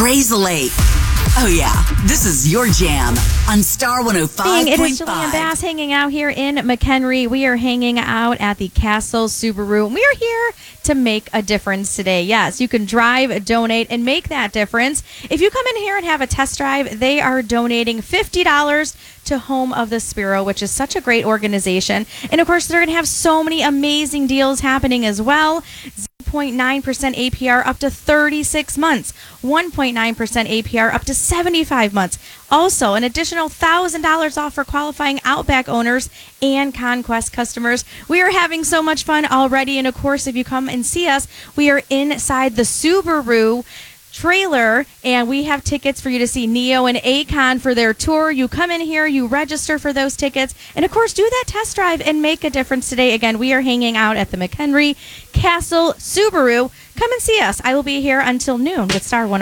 Crazily. Oh, yeah. This is your jam on Star 105.5. It is Jillian Bass hanging out here in McHenry. We are hanging out at the Castle Subaru. And we are here to make a difference today. Yes, you can drive, donate, and make that difference. If you come in here and have a test drive, they are donating $50 to Home of the Sparrow, which is such a great organization. And, of course, they're going to have so many amazing deals happening as well. 0.9% APR up to 36 months, 1.9% APR up to 75 months. Also, an additional $1,000 off for qualifying Outback owners and Conquest customers. We are having so much fun already, and of course, if you come and see us, we are inside the Subaru trailer, and we have tickets for you to see Neo and Akon for their tour. You come in here, you register for those tickets, and of course do that test drive and make a difference today. Again, we are hanging out at the McHenry Castle Subaru. Come and see us. I will be here until noon with Star 105.